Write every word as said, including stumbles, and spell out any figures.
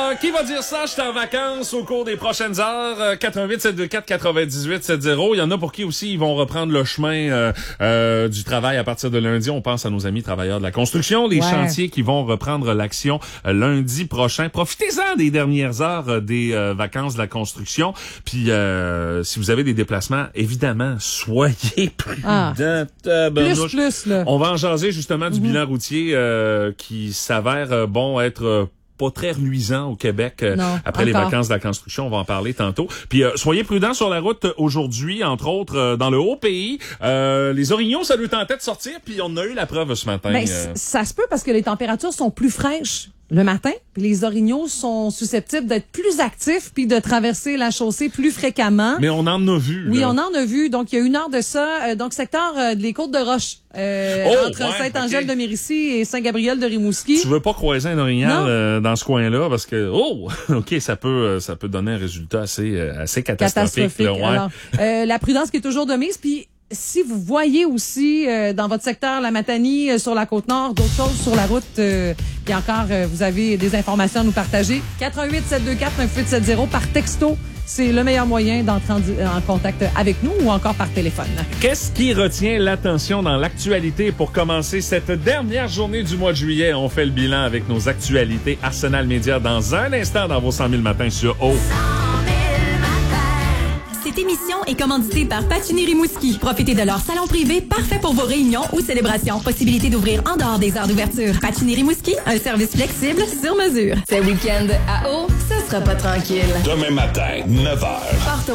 Euh, qui va dire ça? Je suis en vacances au cours des prochaines heures. Euh, quatre un huit sept deux quatre quatre-vingt-dix-huit soixante. Il y en a pour qui aussi ils vont reprendre le chemin euh, euh, du travail à partir de lundi. On pense à nos amis travailleurs de la construction. Les ouais. chantiers qui vont reprendre l'action euh, lundi prochain. Profitez-en des dernières heures euh, des euh, vacances de la construction. Puis euh, si vous avez des déplacements, évidemment, soyez prudents. Ah. Plus, plus, là. On va en jaser justement du mm-hmm. bilan routier euh, qui s'avère euh, bon être euh, pas très reluisant au Québec euh, non, après encore. les vacances de la construction. On va en parler tantôt. Puis euh, soyez prudents sur la route aujourd'hui, entre autres euh, dans le Haut-Pays. Euh, les orignaux, ça lui tentait de sortir, puis on a eu la preuve ce matin. Ben, euh... ça se peut parce que les températures sont plus fraîches le matin, puis les orignaux sont susceptibles d'être plus actifs puis de traverser la chaussée plus fréquemment. Mais on en a vu. Oui, là. on en a vu. Donc, il y a une heure de ça. Euh, donc, secteur euh, des Côtes-de-Roche, euh, oh, entre ouais, Saint-Angèle okay. de Mérici et Saint-Gabriel de Rimouski. Tu veux pas croiser un orignal euh, dans ce coin-là parce que oh, ok, ça peut, ça peut donner un résultat assez, assez catastrophique. Catastrophique. Là, ouais. Alors, euh, la prudence qui est toujours de mise, puis. Si vous voyez aussi euh, dans votre secteur la Matanie, euh, sur la Côte-Nord, d'autres choses sur la route, euh, puis encore, euh, vous avez des informations à nous partager, quatre un huit sept deux quatre neuf huit sept zéro par texto, c'est le meilleur moyen d'entrer en, en contact avec nous ou encore par téléphone. Qu'est-ce qui retient l'attention dans l'actualité pour commencer cette dernière journée du mois de juillet? On fait le bilan avec nos actualités Arsenal Média dans un instant dans vos cent mille matins sur O. Cette émission est commanditée par Patinir Rimouski. Profitez de leur salon privé parfait pour vos réunions ou célébrations. Possibilité d'ouvrir en dehors des heures d'ouverture. Patinir Rimouski, un service flexible sur mesure. Ce week-end à eau, ce sera pas tranquille. Demain matin, neuf heures. Partons